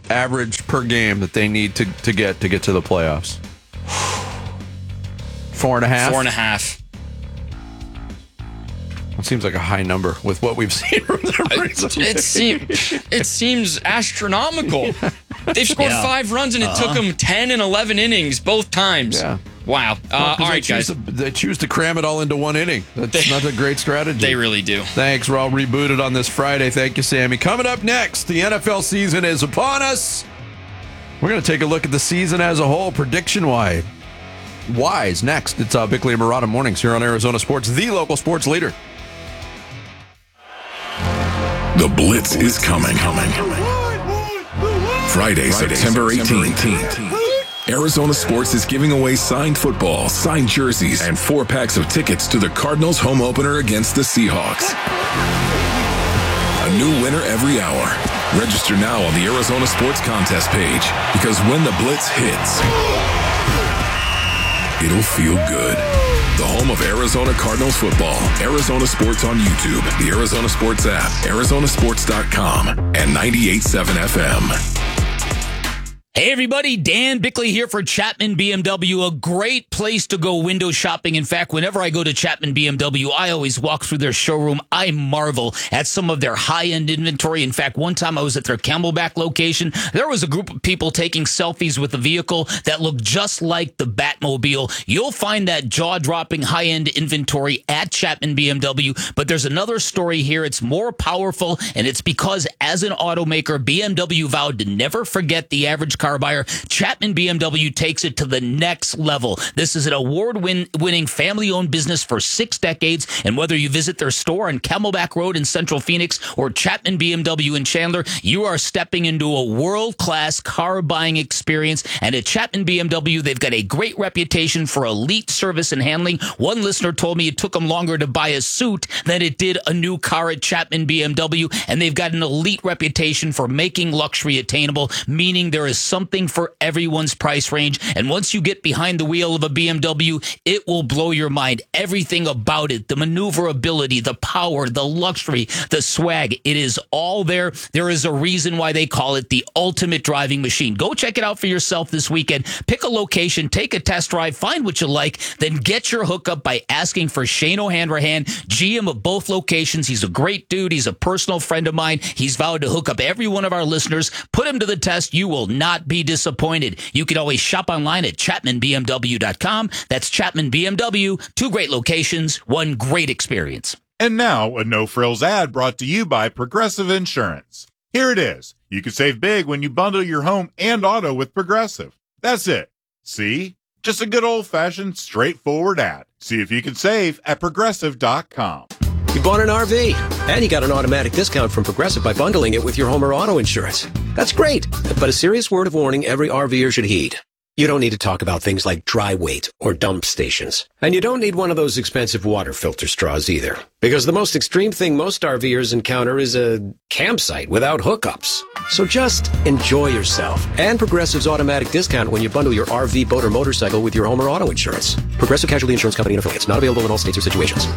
average per game that they need to get to the playoffs? 4.5? 4.5. It seems like a high number with what we've seen from them recently. It seems astronomical. They've scored 5 runs, and it took them 10 and 11 innings both times. Yeah. Wow. All right, guys. They choose to cram it all into one inning. That's not a great strategy. They really do. Thanks. We're all rebooted on this Friday. Thank you, Sammy. Coming up next, the NFL season is upon us. We're going to take a look at the season as a whole, prediction-wise. Next, it's Bickley and Marotta Mornings here on Arizona Sports, the local sports leader. The Blitz is coming. Friday, September 18th. Arizona Sports is giving away signed football, signed jerseys, and 4 packs of tickets to the Cardinals home opener against the Seahawks. A new winner every hour. Register now on the Arizona Sports contest page, because when the Blitz hits, it'll feel good. The home of Arizona Cardinals football. Arizona Sports on YouTube, the Arizona Sports app, Arizonasports.com, and 98.7 FM. Hey everybody, Dan Bickley here for Chapman BMW, a great place to go window shopping. In fact, whenever I go to Chapman BMW, I always walk through their showroom. I marvel at some of their high-end inventory. In fact, one time I was at their Camelback location. There was a group of people taking selfies with a vehicle that looked just like the Batmobile. You'll find that jaw-dropping high-end inventory at Chapman BMW, but there's another story here. It's more powerful, and it's because as an automaker, BMW vowed to never forget the average car buyer. Chapman BMW takes it to the next level. This is an award-winning family-owned business for 6 decades, and whether you visit their store on Camelback Road in Central Phoenix or Chapman BMW in Chandler, you are stepping into a world-class car buying experience. And at Chapman BMW, they've got a great reputation for elite service and handling. One listener told me it took them longer to buy a suit than it did a new car at Chapman BMW, and they've got an elite reputation for making luxury attainable, meaning there is something for everyone's price range. And once you get behind the wheel of a BMW, it will blow your mind. Everything about it, the maneuverability, the power, the luxury, the swag, it is all there. There is a reason why they call it the ultimate driving machine. Go check it out for yourself this weekend. Pick a location, take a test drive, find what you like, then get your hookup by asking for Shane O'Hanrahan, GM of both locations. He's a great dude. He's a personal friend of mine. He's vowed to hook up every one of our listeners. Put him to the test. You will not be disappointed. You can always shop online at ChapmanBMW.com. That's Chapman BMW. 2 great locations, 1 great experience. And now, a no-frills ad brought to you by Progressive Insurance. Here it is. You can save big when you bundle your home and auto with Progressive. That's it. See? Just a good old-fashioned, straightforward ad. See if you can save at Progressive.com. You bought an RV, and you got an automatic discount from Progressive by bundling it with your home or auto insurance. That's great, but a serious word of warning every RVer should heed. You don't need to talk about things like dry weight or dump stations. And you don't need one of those expensive water filter straws either. Because the most extreme thing most RVers encounter is a campsite without hookups. So just enjoy yourself. And Progressive's automatic discount when you bundle your RV, boat, or motorcycle with your home or auto insurance. Progressive Casualty Insurance Company and affiliates. Not available in all states or situations.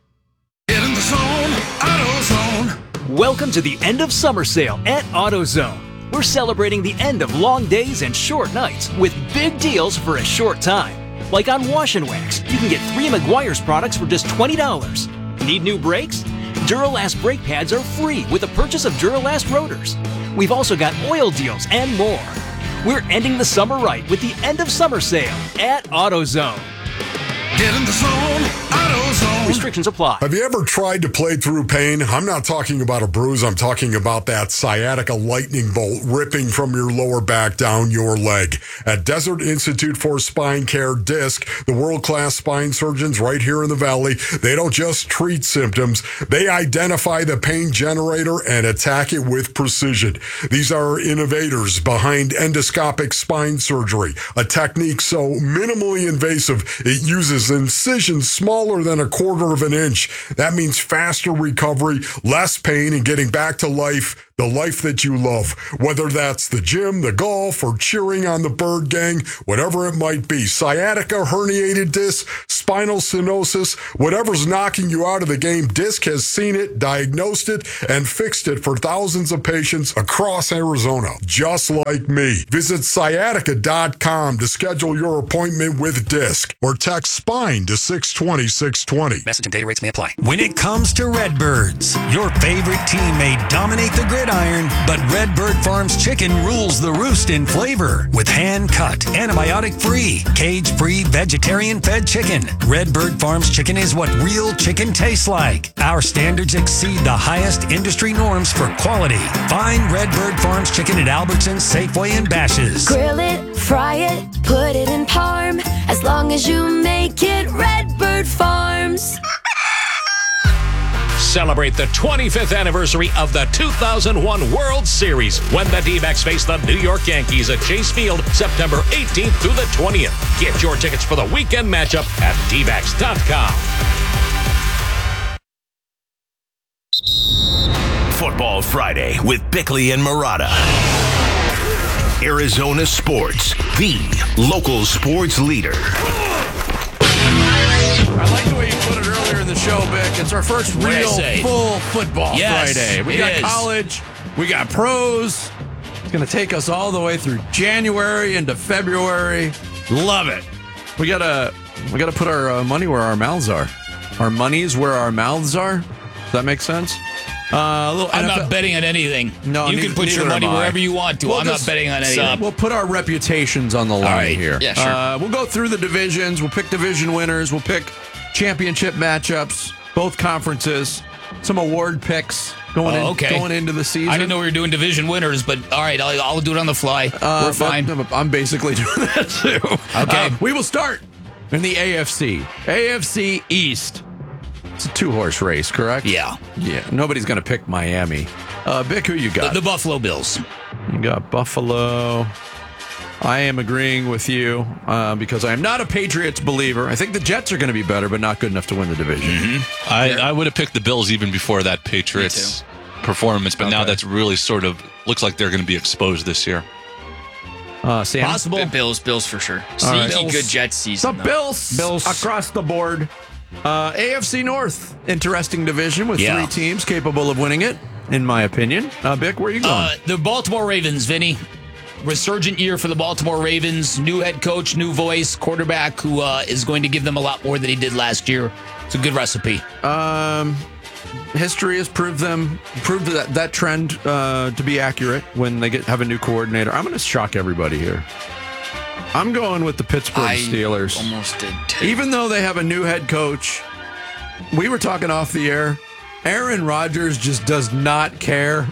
Get in the zone, AutoZone. Welcome to the end of summer sale at AutoZone. We're celebrating the end of long days and short nights with big deals for a short time. Like on Wash and Wax, you can get 3 Meguiar's products for just $20. Need new brakes? Duralast brake pads are free with the purchase of Duralast rotors. We've also got oil deals and more. We're ending the summer right with the end of summer sale at AutoZone. Get in the zone, AutoZone. Restrictions apply. Have you ever tried to play through pain? I'm not talking about a bruise. I'm talking about that sciatica lightning bolt ripping from your lower back down your leg. At Desert Institute for Spine Care, DISC, the world-class spine surgeons right here in the Valley, they don't just treat symptoms. They identify the pain generator and attack it with precision. These are innovators behind endoscopic spine surgery, a technique so minimally invasive it uses incisions smaller than a quarter of an inch. That means faster recovery, less pain, and getting back to life the life that you love, whether that's the gym, the golf, or cheering on the Bird Gang, whatever it might be. Sciatica, herniated disc, spinal stenosis, whatever's knocking you out of the game, Disc has seen it, diagnosed it, and fixed it for thousands of patients across Arizona, just like me. Visit sciatica.com to schedule your appointment with Disc or text SPINE to 620-620. Message and data rates may apply. When it comes to Redbirds, your favorite team may dominate the gridiron, but Redbird Farms chicken rules the roost in flavor with hand-cut, antibiotic-free, cage-free, vegetarian-fed chicken. Redbird Farms chicken is what real chicken tastes like. Our standards exceed the highest industry norms for quality. Find Redbird Farms chicken at Albertsons, Safeway, and Bash's. Grill it, fry it, put it in parm. As long as you make it Redbird Farms. Celebrate the 25th anniversary of the 2001 World Series when the D-backs face the New York Yankees at Chase Field September 18th through the 20th. Get your tickets for the weekend matchup at dbacks.com. Football Friday with Bickley and Marotta. Arizona Sports, the local sports leader. I like the way you put it earlier in the show, Vic. It's our first real full football Friday. We got college, we got pros. It's going to take us all the way through January into February. Love it. We gotta put our money where our mouths are. Our money's where our mouths are. Does that make sense? I'm not betting on anything. No, you can put your money wherever you want to. I'm not betting on anything. We'll put our reputations on the line here. Yeah, sure. We'll go through the divisions. We'll pick division winners. We'll pick championship matchups, both conferences, some award picks going into the season. I didn't know we were doing division winners, but all right, I'll do it on the fly. We're fine. I'm basically doing that too. Okay. We will start in the AFC. AFC East. It's a two-horse race, correct? Yeah. Yeah. Nobody's going to pick Miami. Vic, who you got? The Buffalo Bills. You got Buffalo. I am agreeing with you because I am not a Patriots believer. I think the Jets are going to be better, but not good enough to win the division. Mm-hmm. I would have picked the Bills even before that Patriots performance, but now that's really sort of looks like they're going to be exposed this year. Sam? Possible. Bills for sure. Sneaky good Jets season. The Bills across the board. AFC North, interesting division with three teams capable of winning it, in my opinion. Vic, where are you going? The Baltimore Ravens, Vinny. Resurgent year for the Baltimore Ravens. New head coach, new voice, quarterback who is going to give them a lot more than he did last year. It's a good recipe. History has proved that trend to be accurate when they have a new coordinator. I'm going to shock everybody here. I'm going with the Pittsburgh Steelers. Almost did too. Even though they have a new head coach, we were talking off the air. Aaron Rodgers just does not care.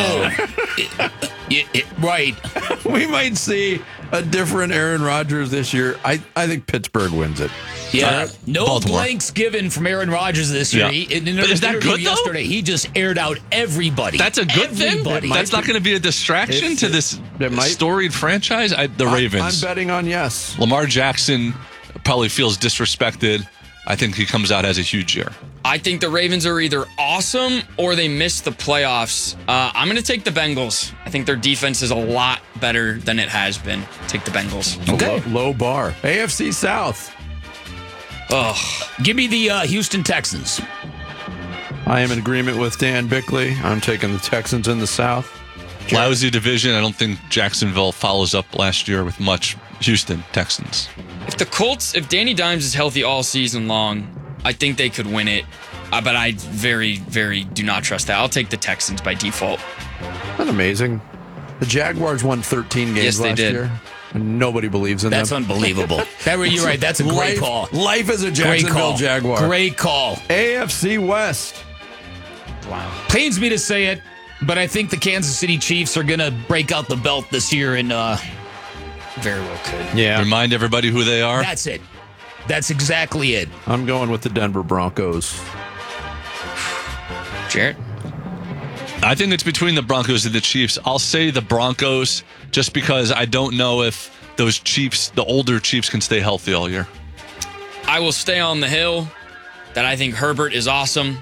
Right. We might see a different Aaron Rodgers this year. I think Pittsburgh wins it. Yeah, no Baltimore. Blanks given from Aaron Rodgers this year. Yeah. Is that good, though? Yesterday, he just aired out everybody. That's a good thing? That's not going to be a distraction to this storied franchise? The Ravens. I'm betting on yes. Lamar Jackson probably feels disrespected. I think he comes out as a huge year. I think the Ravens are either awesome or they miss the playoffs. I'm going to take the Bengals. I think their defense is a lot better than it has been. Take the Bengals. Okay. Low bar. AFC South. Give me the Houston Texans. I am in agreement with Dan Bickley. I'm taking the Texans in the South. Lousy division. I don't think Jacksonville follows up last year with much. Houston Texans. If Danny Dimes is healthy all season long, I think they could win it. But I very, very do not trust that. I'll take the Texans by default. That's amazing. The Jaguars won 13 games last year. And nobody believes in them. That's unbelievable. You're right. That's a great call. Life as a Jacksonville Jaguar. Great call. AFC West. Wow. Pains me to say it, but I think the Kansas City Chiefs are going to break out the belt this year and very well could. Yeah. Remind everybody who they are. That's it. That's exactly it. I'm going with the Denver Broncos. Jarrett? I think it's between the Broncos and the Chiefs. I'll say the Broncos just because I don't know if those Chiefs, the older Chiefs, can stay healthy all year. I will stay on the hill that I think Herbert is awesome.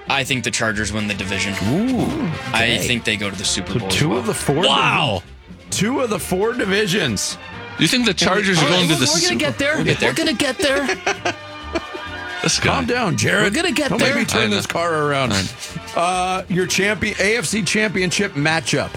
I think the Chargers win the division. Ooh. I think they go to the Super Bowl. Two as well. of the four. Wow. Two of the four divisions. You think the Chargers are going to the We're Super going to get there. We're going to get there. This guy. Calm down, Jared. We're gonna get Don't there. make me turn I know. this car around. Your AFC Championship matchup.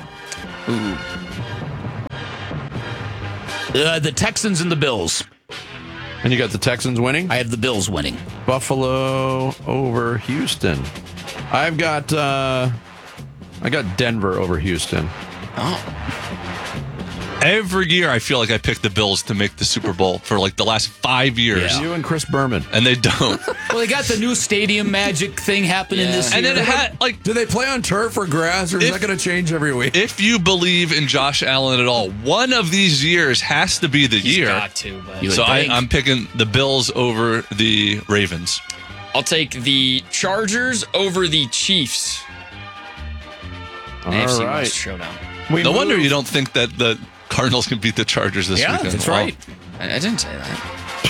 The Texans and the Bills. And you got the Texans winning? I have the Bills winning. Buffalo over Houston. I got Denver over Houston. Every year, I feel like I pick the Bills to make the Super Bowl for like the last 5 years. You and Chris Berman. And they don't. Well, they got the new stadium magic thing happening this year. And then it had, like, do they play on turf or grass, or is that going to change every week? If you believe in Josh Allen at all, one of these years has to be the He's year. got to, but So I'm picking the Bills over the Ravens. I'll take the Chargers over the Chiefs. All AFC right. West showdown. No wonder you don't think that the Cardinals can beat the Chargers this weekend. That's Wow. right. I didn't say that.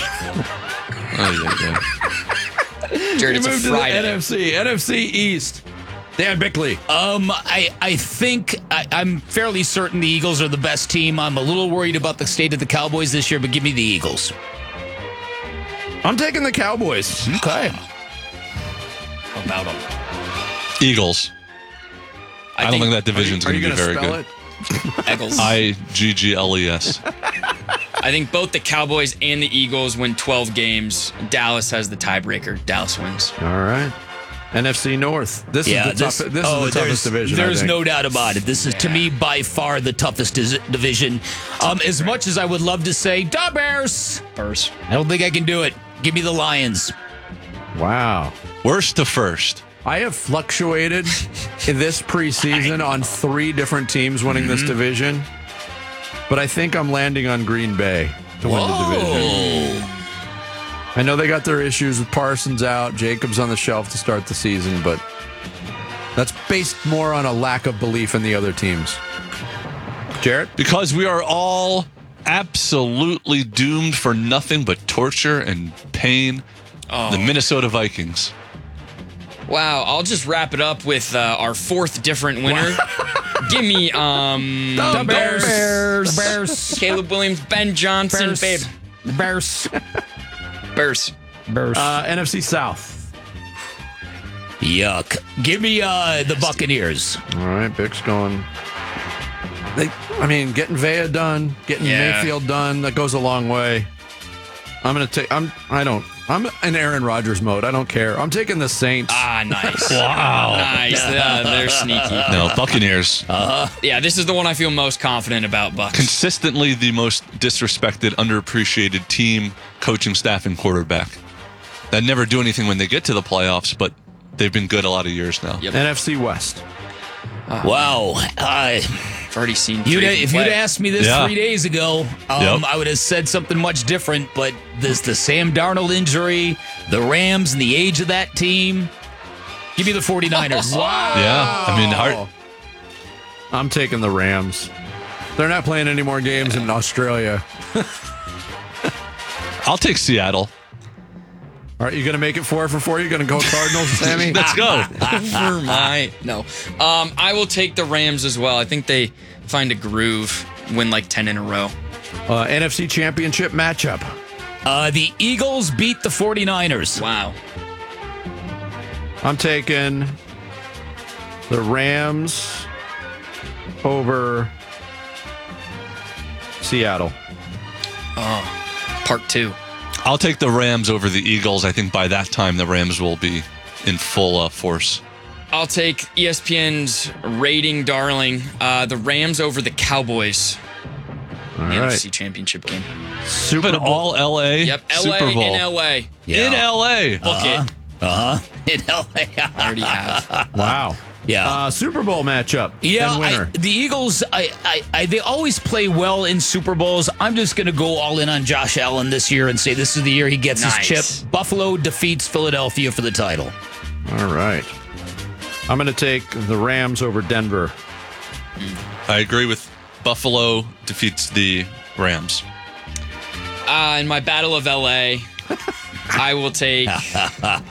Jared, We it's a moved to Friday. the NFC East. Dan Bickley. I think I'm fairly certain the Eagles are the best team. I'm a little worried about the state of the Cowboys this year, but give me the Eagles. I'm taking the Cowboys. Okay. How about them? Eagles. I don't think that division's Are going you to be gonna very spell good. it? Eagles. IGGLES. I think both the Cowboys and the Eagles win 12 games. Dallas has the tiebreaker. Dallas wins. All right. NFC North. This is the toughest division. There's no doubt about it. This is, to me, by far the toughest division. As much as I would love to say, da Bears. Bears. I don't think I can do it. Give me the Lions. Wow. Worst to first. I have fluctuated in this preseason on 3 different teams winning this division, but I think I'm landing on Green Bay to win the division. I know they got their issues with Parsons out, Jacobs on the shelf to start the season, but that's based more on a lack of belief in the other teams. Jarrett? Because we are all absolutely doomed for nothing but torture and pain. The Minnesota Vikings. Wow, I'll just wrap it up with our 4th different winner. Give me The Bears. The Bears. Caleb Williams, Ben Johnson, Bears. babe. The Bears. Bears. NFC South. Yuck. Give me the Buccaneers. All right, Bic's going. Getting Vea done, getting Mayfield done, that goes a long way. I'm in Aaron Rodgers mode. I don't care. I'm taking the Saints. Ah, nice. Wow. Nice. They're sneaky. No, Buccaneers. Yeah, this is the one I feel most confident about, Bucs. Consistently the most disrespected, underappreciated team, coaching staff, and quarterback. That never do anything when they get to the playoffs, but they've been good a lot of years now. Yep. NFC West. Wow. I've already seen If you'd asked me this 3 days ago, Yep. I would have said something much different. But there's the Sam Darnold injury, the Rams, and the age of that team. Give me the 49ers. Wow. Yeah. I'm taking the Rams. They're not playing any more games in Australia. I'll take Seattle. All right, you going to make it 4 for 4? You going to go Cardinals, Sammy? Let's go. No. I will take the Rams as well. I think they find a groove, win like 10 in a row. NFC Championship matchup. The Eagles beat the 49ers. Wow. I'm taking the Rams over Seattle. Part 2. I'll take the Rams over the Eagles. I think by that time the Rams will be in full force. I'll take ESPN's rating darling, the Rams over the Cowboys. All in the right. NFC Championship game. Super Bowl. All LA. Yep, LA Super Bowl. in LA. In LA. Book it. In LA. I already have. Wow. Yeah. Super Bowl matchup. Yeah, and winner. the Eagles, they always play well in Super Bowls. I'm just going to go all in on Josh Allen this year and say this is the year he gets Nice. his chip. Buffalo defeats Philadelphia for the title. All right. I'm going to take the Rams over Denver. I agree with Buffalo defeats the Rams. In my Battle of LA, I will take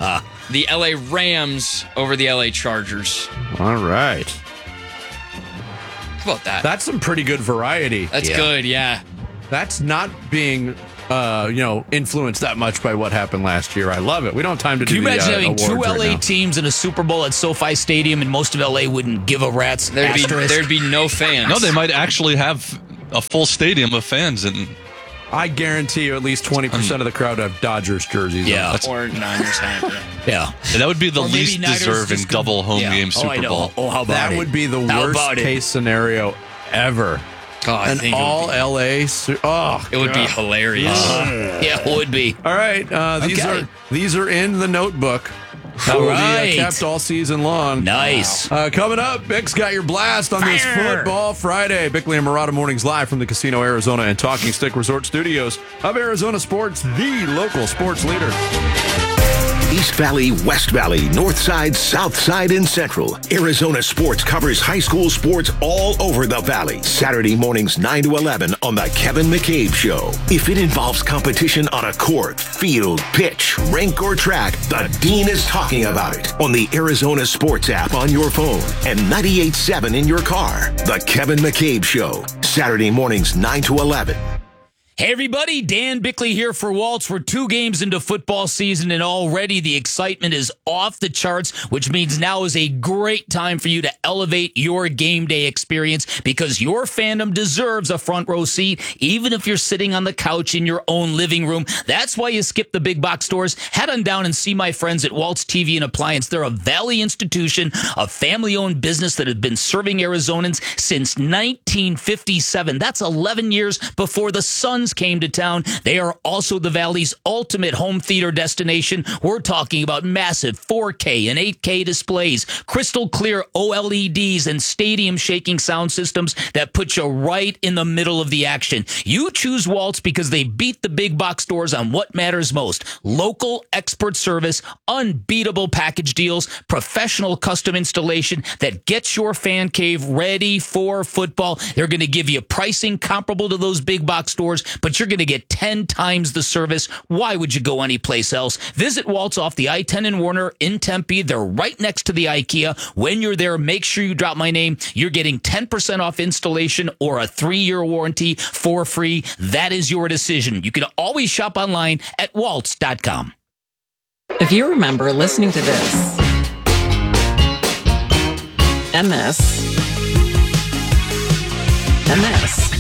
the LA Rams over the LA Chargers. All right. How about that? That's some pretty good variety. That's good, yeah. That's not being, influenced that much by what happened last year. I love it. We don't have time to Can do you imagine having awards two right LA now. teams in a Super Bowl at SoFi Stadium and most of LA wouldn't give a rat's asterisk? There'd be no fans. No, they might actually have a full stadium of fans. And I guarantee you at least 20% of the crowd have Dodgers jerseys Yeah. on. Or Niners have. Yeah. that would be the Or maybe least Niners deserving just double home yeah. game Oh, I Super know. Bowl. Oh, how about That it? would be the How worst about it? case scenario ever. God, I An think all it LA. would be hilarious. Yeah, it would be. All right. These are in the notebook. All Will be, right. kept all season long. Nice. Coming up, Bick's got your blast on this Football Friday. Bickley and Murata Mornings live from the Casino Arizona and Talking Stick Resort Studios of Arizona Sports, the local sports leader. East Valley, West Valley, North Side, South Side, and Central. Arizona Sports covers high school sports all over the valley. Saturday mornings 9 to 11 on The Kevin McCabe Show. If it involves competition on a court, field, pitch, rink, or track, the Dean is talking about it on the Arizona Sports app on your phone and 98.7 in your car. The Kevin McCabe Show. Saturday mornings 9 to 11. Hey, everybody. Dan Bickley here for Waltz. We're 2 games into football season, and already the excitement is off the charts, which means now is a great time for you to elevate your game day experience because your fandom deserves a front row seat, even if you're sitting on the couch in your own living room. That's why you skip the big box stores. Head on down and see my friends at Waltz TV and Appliance. They're a Valley institution, a family-owned business that has been serving Arizonans since 1957. That's 11 years before the Suns came to town. They are also the Valley's ultimate home theater destination. We're talking about massive 4K and 8K displays, crystal clear OLEDs, and stadium-shaking sound systems that put you right in the middle of the action. You choose Waltz because they beat the big box stores on what matters most: local expert service, unbeatable package deals, professional custom installation that gets your fan cave ready for football. They're going to give you pricing comparable to those big box stores, but you're going to get 10 times the service. Why would you go anyplace else? Visit Waltz off the I-10 in Warner in Tempe. They're right next to the IKEA. When you're there, make sure you drop my name. You're getting 10% off installation or a 3-year warranty for free. That is your decision. You can always shop online at waltz.com. If you remember listening to this, and this, and this,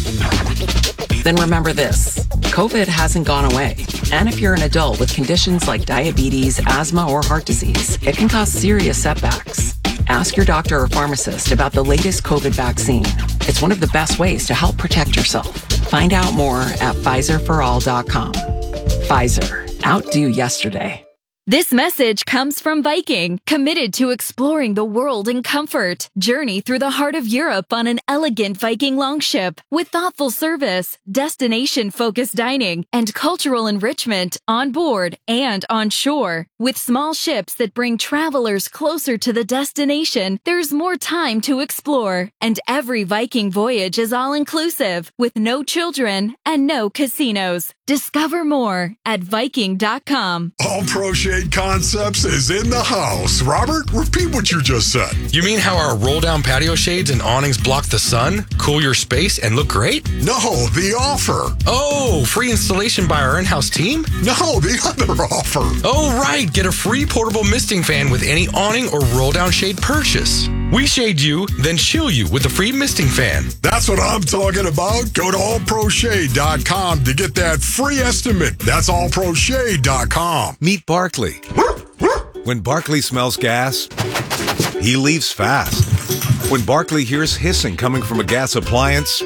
then remember this: COVID hasn't gone away. And if you're an adult with conditions like diabetes, asthma, or heart disease, it can cause serious setbacks. Ask your doctor or pharmacist about the latest COVID vaccine. It's one of the best ways to help protect yourself. Find out more at PfizerForAll.com. Pfizer. Outdo yesterday. This message comes from Viking, committed to exploring the world in comfort. Journey through the heart of Europe on an elegant Viking longship with thoughtful service, destination-focused dining, and cultural enrichment on board and on shore. With small ships that bring travelers closer to the destination, there's more time to explore. And every Viking voyage is all-inclusive, with no children and no casinos. Discover more at Viking.com. All Pro Shade Concepts is in the house. Robert, repeat what you just said. You mean how our roll-down patio shades and awnings block the sun, cool your space, and look great? No, the offer. Oh, free installation by our in-house team? No, the other offer. Oh, right. Get a free portable misting fan with any awning or roll-down shade purchase. We shade you, then chill you with a free misting fan. That's what I'm talking about. Go to allproshade.com to get that free estimate. That's allproshade.com. Meet Barkley. When Barkley smells gas, he leaves fast. When Barkley hears hissing coming from a gas appliance,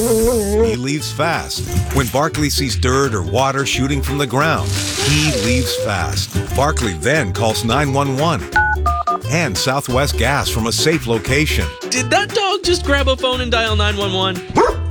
he leaves fast. When Barkley sees dirt or water shooting from the ground, he leaves fast. Barkley then calls 911 and Southwest Gas from a safe location. Did that dog just grab a phone and dial 911?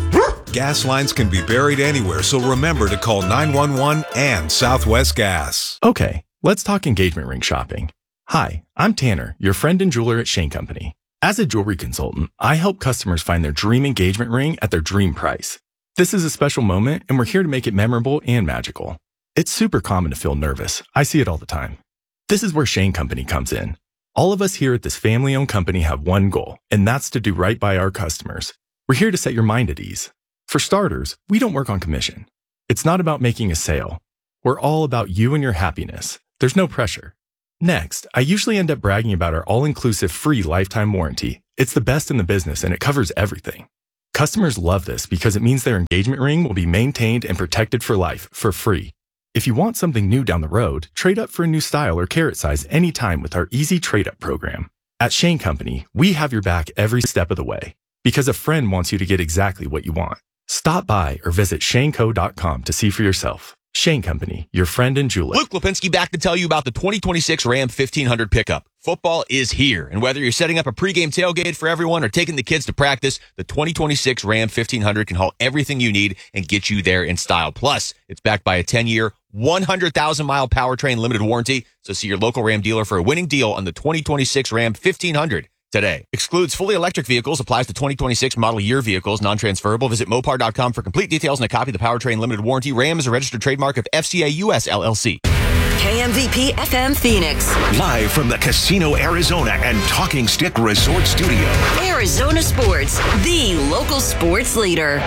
Gas lines can be buried anywhere, so remember to call 911 and Southwest Gas. Okay, let's talk engagement ring shopping. Hi, I'm Tanner, your friend and jeweler at Shane Company. As a jewelry consultant, I help customers find their dream engagement ring at their dream price. This is a special moment, and we're here to make it memorable and magical. It's super common to feel nervous. I see it all the time. This is where Shane Company comes in. All of us here at this family-owned company have one goal, and that's to do right by our customers. We're here to set your mind at ease. For starters, we don't work on commission. It's not about making a sale. We're all about you and your happiness. There's no pressure. Next, I usually end up bragging about our all-inclusive free lifetime warranty. It's the best in the business, and it covers everything. Customers love this because it means their engagement ring will be maintained and protected for life, for free. If you want something new down the road, trade up for a new style or carrot size anytime with our easy trade-up program. At Shane Company, we have your back every step of the way because a friend wants you to get exactly what you want. Stop by or visit shaneco.com to see for yourself. Shane Company, your friend and jeweler. Luke Lipinski back to tell you about the 2026 Ram 1500 pickup. Football is here, and whether you're setting up a pregame tailgate for everyone or taking the kids to practice, the 2026 Ram 1500 can haul everything you need and get you there in style. Plus, it's backed by a 10-year, 100,000-mile powertrain limited warranty, so see your local Ram dealer for a winning deal on the 2026 Ram 1500 today. Excludes fully electric vehicles, applies to 2026 model year vehicles, non-transferable. Visit Mopar.com for complete details and a copy of the powertrain limited warranty. Ram is a registered trademark of FCA US LLC. KMVP FM Phoenix. Live from the Casino Arizona and Talking Stick Resort Studio. Arizona Sports, the local sports leader.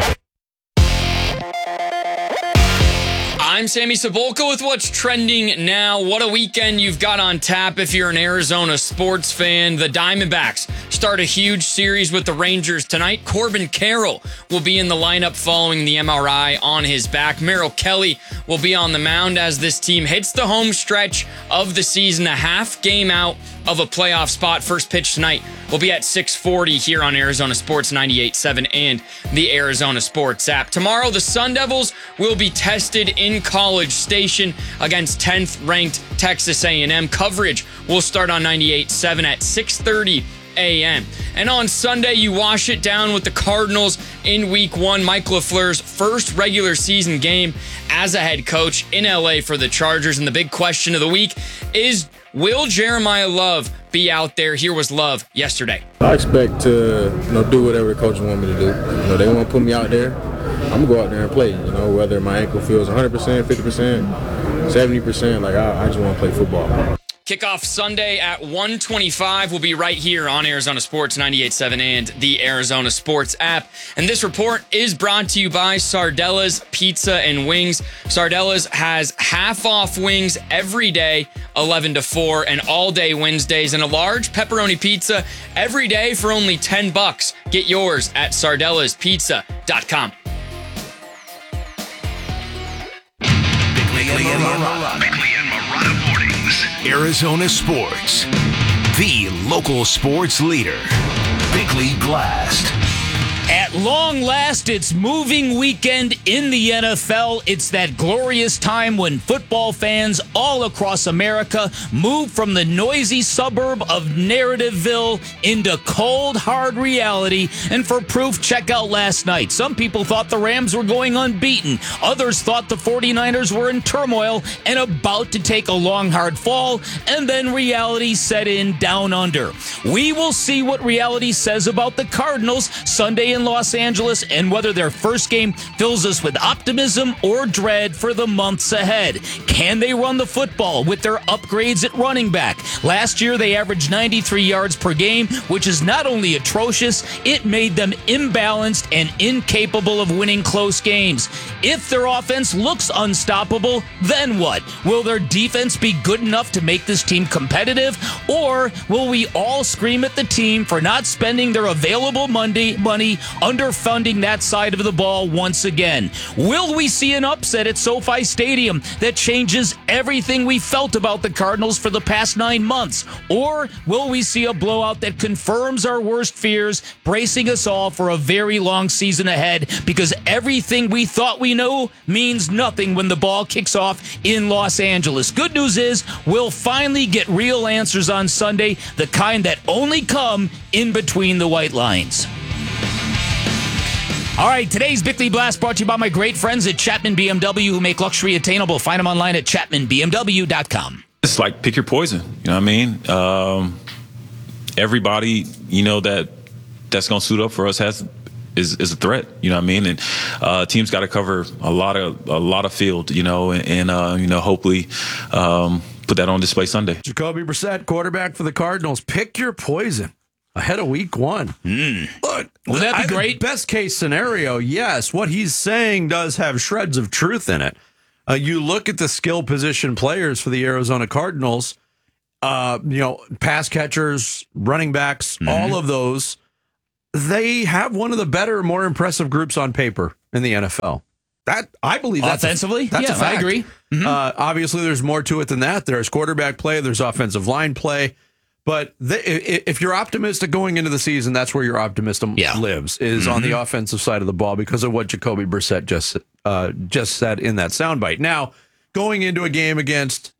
I'm Sammy Cebulka with what's trending now. What a weekend you've got on tap if you're an Arizona sports fan. The Diamondbacks start a huge series with the Rangers tonight. Corbin Carroll will be in the lineup following the MRI on his back. Merrill Kelly will be on the mound as this team hits the home stretch of the season, a half game out of a playoff spot. First pitch tonight will be at 6:40 here on Arizona Sports 98.7 and the Arizona Sports app. Tomorrow, the Sun Devils will be tested in College Station against 10th ranked Texas A&M. Coverage will start on 98.7 at 6:30 a.m. And on Sunday, you wash it down with the Cardinals in Week 1. Mike LaFleur's first regular season game as a head coach in LA for the Chargers. And the big question of the week is, will Jeremiah Love be out there? Here was Love yesterday. I expect to do whatever the coaches want me to do. They want to put me out there. I'm going to go out there and play, whether my ankle feels 100%, 50%, 70%. I just want to play football. Kickoff Sunday at 1:25 will be right here on Arizona Sports 98.7 and the Arizona Sports app. And this report is brought to you by Sardella's Pizza and Wings. Sardella's has half-off wings every day, 11 to 4, and all-day Wednesdays, and a large pepperoni pizza every day for only $10. Get yours at sardellaspizza.com. Bickley and Marotta Mornings. Arizona Sports, the local sports leader. Bickley Blast. At long last, it's moving weekend in the NFL. It's that glorious time when football fans all across America move from the noisy suburb of Narrativeville into cold, hard reality. And for proof, check out last night. Some people thought the Rams were going unbeaten. Others thought the 49ers were in turmoil and about to take a long, hard fall. And then reality set in down under. We will see what reality says about the Cardinals Sunday in Los Angeles and whether their first game fills us with optimism or dread for the months ahead. Can they run the football with their upgrades at running back? Last year, they averaged 93 yards per game, which is not only atrocious, it made them imbalanced and incapable of winning close games. If their offense looks unstoppable, then what? Will their defense be good enough to make this team competitive? Or will we all scream at the team for not spending their available money underfunding that side of the ball once again? Will we see an upset at SoFi Stadium that changes everything we felt about the Cardinals for the past 9 months? Or will we see a blowout that confirms our worst fears, bracing us all for a very long season ahead, because everything we thought we knew means nothing when the ball kicks off in Los Angeles? Good news is we'll finally get real answers on Sunday, the kind that only come in between the white lines. All right, today's Bickley Blast brought to you by my great friends at Chapman BMW, who make luxury attainable. Find them online at chapmanbmw.com. It's like pick your poison. You know what I mean? Everybody, that's going to suit up for us is a threat. You know what I mean? And teams got to cover a lot of field. And hopefully put that on display Sunday. Jacoby Brissett, quarterback for the Cardinals. Pick your poison ahead of week 1. Look, would that be great? Best case scenario, yes. What he's saying does have shreds of truth in it. You look at the skill position players for the Arizona Cardinals, pass catchers, running backs, all of those, they have one of the better, more impressive groups on paper in the NFL. That I believe that's offensively. That's a fact. I agree. Obviously, there's more to it than that. There's quarterback play, there's offensive line play. But if you're optimistic going into the season, that's where your optimism lives, is on the offensive side of the ball because of what Jacoby Brissett just said in that soundbite. Now, going into a game against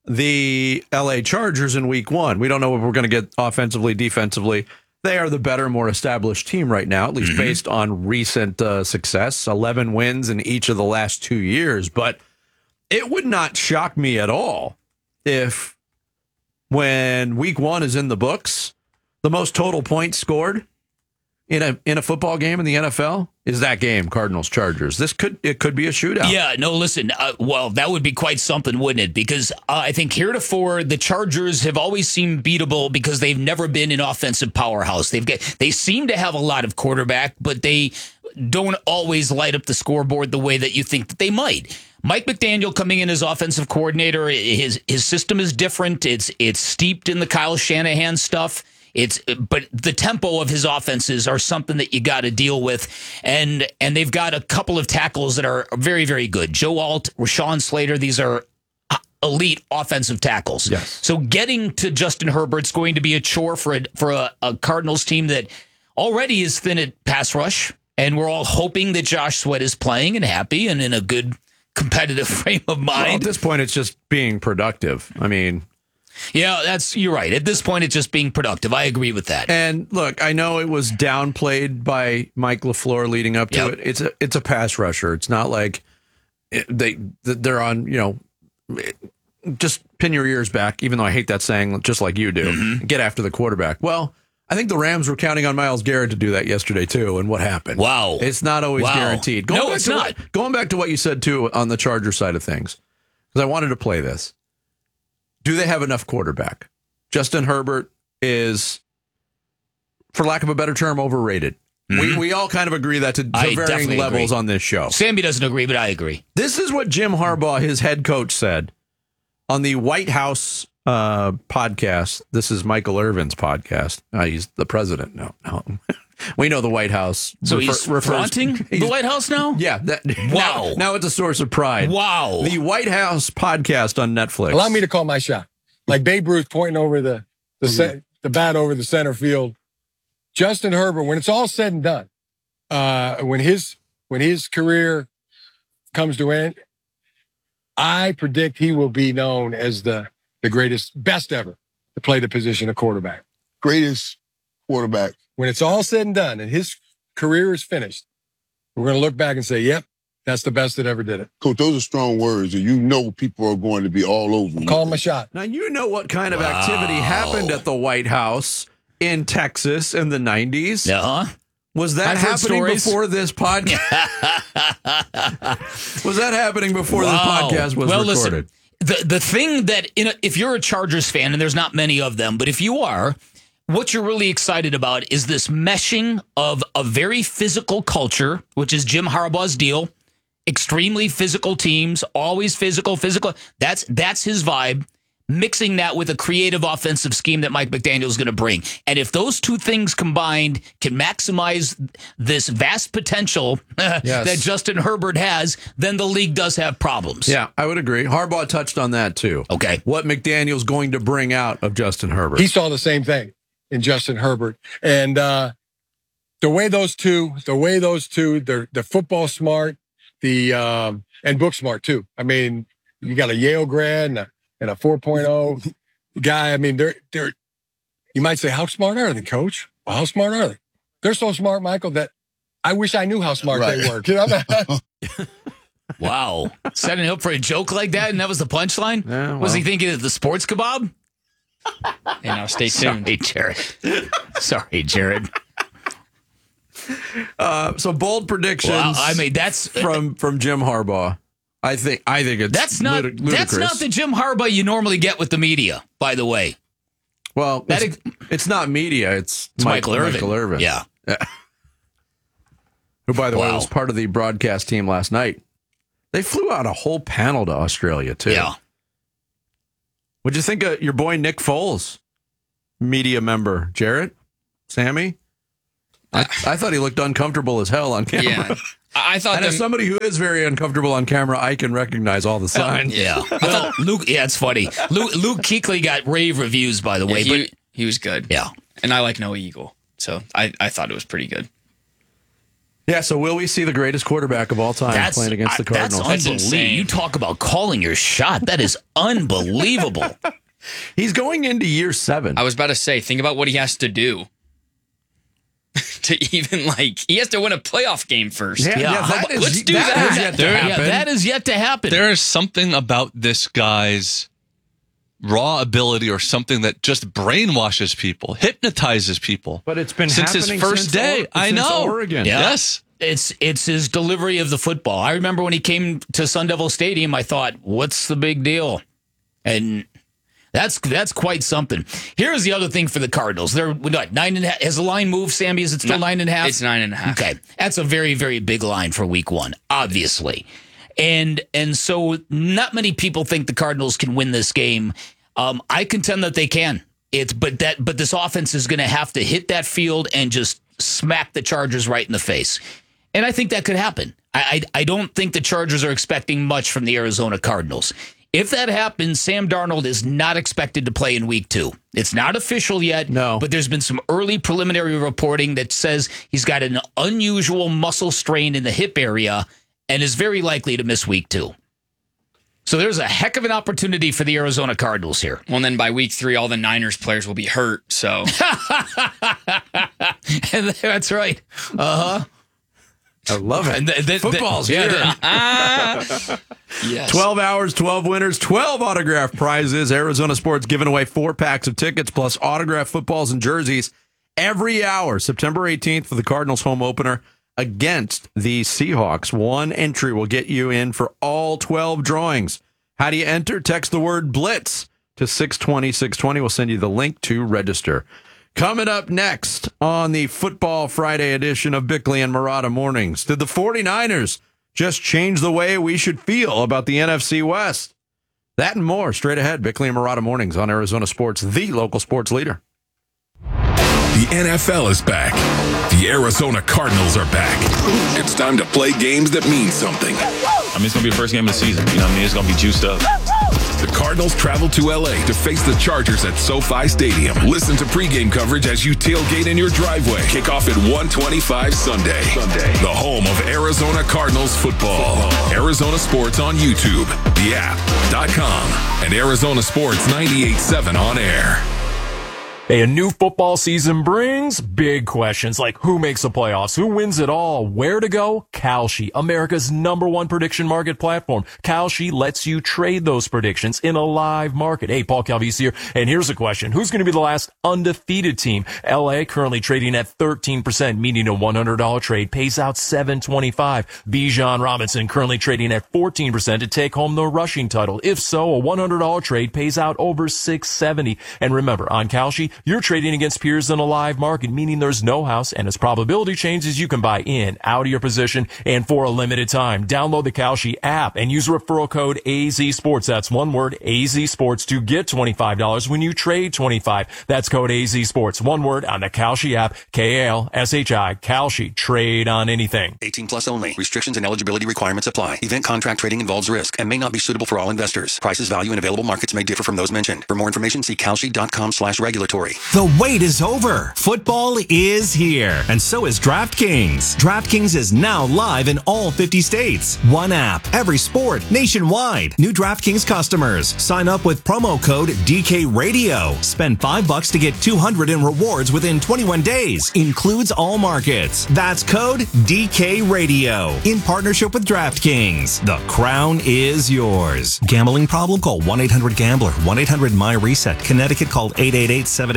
the LA Chargers in week 1, we don't know if we're going to get offensively, defensively. They are the better, more established team right now, at least based on recent success, 11 wins in each of the last 2 years. But it would not shock me at all if, when week 1 is in the books, the most total points scored in a football game in the NFL is that game, Cardinals-Chargers. It could be a shootout. Yeah, no, listen, well, that would be quite something, wouldn't it? Because I think heretofore, the Chargers have always seemed beatable because they've never been an offensive powerhouse. They seem to have a lot of quarterback, but they don't always light up the scoreboard the way that you think that they might. Mike McDaniel coming in as offensive coordinator, his system is different. It's steeped in the Kyle Shanahan stuff. But the tempo of his offenses are something that you got to deal with, and they've got a couple of tackles that are very, very good. Joe Alt, Rashawn Slater, these are elite offensive tackles. Yes. So getting to Justin Herbert's going to be a chore for a Cardinals team that already is thin at pass rush, and we're all hoping that Josh Sweat is playing and happy and in a good competitive frame of mind. Well, at this point, it's just being productive. I mean, yeah, you're right. At this point, it's just being productive. I agree with that. And look, I know it was downplayed by Mike LaFleur leading up to it. It's a pass rusher. It's not like they're on, just pin your ears back, even though I hate that saying, just like you do. Get after the quarterback. Well, I think the Rams were counting on Myles Garrett to do that yesterday, too. And what happened? Wow. It's not always guaranteed. It's not. Going back to what you said, too, on the Charger side of things, because I wanted to play this. Do they have enough quarterback? Justin Herbert is, for lack of a better term, overrated. We all kind of agree that to varying levels on this show. Sammy doesn't agree, but I agree. This is what Jim Harbaugh, his head coach, said on the White House podcast. This is Michael Irvin's podcast. He's the president. No. We know the White House. So he's flaunting the White House now? Yeah. Wow. Now it's a source of pride. Wow. The White House podcast on Netflix. Allow me to call my shot. Like Babe Ruth pointing over the bat over the center field. Justin Herbert, when it's all said and done, when his career comes to end, I predict he will be known as the greatest, best ever to play the position of quarterback. Greatest quarterback. When it's all said and done and his career is finished, we're going to look back and say, yep, that's the best that ever did it. Coach, those are strong words, and people are going to be all over. Call him a shot. Now, you know what kind of activity happened at the White House in Texas in the 90s? Uh-huh. Was that happening before this podcast? Was that happening before this podcast was recorded? Listen, the thing that, if you're a Chargers fan, and there's not many of them, but if you are, what you're really excited about is this meshing of a very physical culture, which is Jim Harbaugh's deal. Extremely physical teams, always physical. That's his vibe. Mixing that with a creative offensive scheme that Mike McDaniel is going to bring. And if those two things combined can maximize this vast potential that Justin Herbert has, then the league does have problems. Yeah, I would agree. Harbaugh touched on that too. Okay. What McDaniel's going to bring out of Justin Herbert. He saw the same thing in Justin Herbert. And the way those two, they're football smart, and book smart too. I mean, you got a Yale grad and a 4.0 guy. I mean, they're you might say, how smart are they, Coach? Well, how smart are they? They're so smart, Michael, that I wish I knew how smart they were. Wow. Setting up for a joke like that, and that was the punchline? Yeah, well. Was he thinking of the sports kebab? And now stay tuned. Sorry, Jared. So bold predictions. Well, I mean, that's from Jim Harbaugh. I think it's That's not the Jim Harbaugh you normally get with the media, by the way. Well, it's not media. It's Michael Irvin. Michael Irvin. Yeah. Who, by the way, was part of the broadcast team last night. They flew out a whole panel to Australia, too. Yeah. What'd you think of your boy Nick Foles, media member? Jarrett? Sammy? I thought he looked uncomfortable as hell on camera. Yeah. I thought and as somebody who is very uncomfortable on camera, I can recognize all the signs. Yeah. I thought Luke, it's funny. Luke Kuechly got rave reviews, by the way. But he was good. Yeah. And I like Noah Eagle. So I thought it was pretty good. Yeah, so will we see the greatest quarterback of all time playing against the Cardinals? That's unbelievable. You talk about calling your shot. That is unbelievable. He's going into year 7. I was about to say, think about what he has to do to even, he has to win a playoff game first. Let's do that. That is yet to happen. There is something about this guy's raw ability or something that just brainwashes people, hypnotizes people. But it's been since his first day. I know. Oregon. Yeah. Yes. It's his delivery of the football. I remember when he came to Sun Devil Stadium, I thought, what's the big deal? And that's quite something. Here's the other thing for the Cardinals. They're what, 9.5. Has the line moved, Sammy? Is it still 9.5? It's 9.5. Okay. That's a very, very big line for week 1, obviously. And so not many people think the Cardinals can win this game. I contend that they can. But this offense is going to have to hit that field and just smack the Chargers right in the face. And I think that could happen. I don't think the Chargers are expecting much from the Arizona Cardinals. If that happens, Sam Darnold is not expected to play in week 2. It's not official yet, but there's been some early preliminary reporting that says he's got an unusual muscle strain in the hip area and is very likely to miss week 2. So there's a heck of an opportunity for the Arizona Cardinals here. Well, and then by week 3, all the Niners players will be hurt, so. And that's right. Uh-huh. I love it. Football's here. Yes. 12 hours, 12 winners, 12 autograph prizes. Arizona Sports giving away 4 packs of tickets plus autographed footballs and jerseys every hour. September 18th for the Cardinals home opener against the Seahawks. 1 entry will get you in for all 12 drawings. How do you enter? Text the word BLITZ to 620-620. We'll send you the link to register. Coming up next on the Football Friday edition of Bickley and Marotta Mornings, did the 49ers just change the way we should feel about the NFC West? That and more straight ahead. Bickley and Marotta Mornings on Arizona Sports, the local sports leader. The NFL is back. The Arizona Cardinals are back. It's time to play games that mean something. I mean, it's going to be the first game of the season. You know what I mean? It's going to be juiced up. The Cardinals travel to L.A. to face the Chargers at SoFi Stadium. Listen to pregame coverage as you tailgate in your driveway. Kickoff at 1:25 Sunday. The home of Arizona Cardinals football. Arizona Sports on YouTube, the app.com, and Arizona Sports 98.7 on air. Hey, a new football season brings big questions like who makes the playoffs, who wins it all, where to go? Kalshi, America's #1 prediction market platform. Kalshi lets you trade those predictions in a live market. Hey, Paul Calvisi here, and here's a question. Who's going to be the last undefeated team? LA currently trading at 13%, meaning a $100 trade pays out $725. Bijan Robinson currently trading at 14% to take home the rushing title. If so, a $100 trade pays out over $670. And remember, on Kalshi, you're trading against peers in a live market, meaning there's no house, and as probability changes, you can buy in, out of your position, and for a limited time. Download the Kalshi app and use referral code AZSports. That's one word, AZSports, to get $25 when you trade $25. That's code AZSports. One word on the Kalshi app, Kalshi, Kalshi. Trade on anything. 18 plus only. Restrictions and eligibility requirements apply. Event contract trading involves risk and may not be suitable for all investors. Prices, value, and available markets may differ from those mentioned. For more information, see Kalshi.com/regulatory. The wait is over. Football is here, and so is DraftKings. DraftKings is now live in all 50 states. One app, every sport, nationwide. New DraftKings customers sign up with promo code DKRadio. Spend $5 to get $200 in rewards within 21 days. Includes all markets. That's code DKRadio. In partnership with DraftKings. The crown is yours. Gambling problem? Call 1-800-GAMBLER. 1-800-MY-RESET. Connecticut, call 888-78